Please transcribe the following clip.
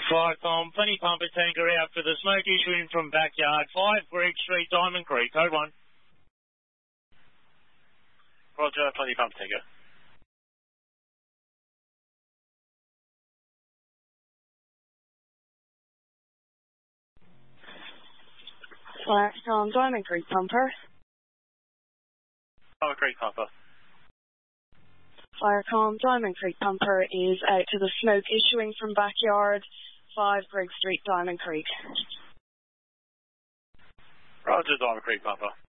Fire com, plenty pumper tanker out for the smoke issuing from backyard 5 Greg Street, Diamond Creek, code 1. Roger, plenty pumper tanker. Fire com, Diamond Creek pumper. Diamond Creek pumper. Firecom, Diamond Creek pumper is out to the smoke issuing from backyard 5 Greg Street, Diamond Creek. Roger, Diamond Creek pumper.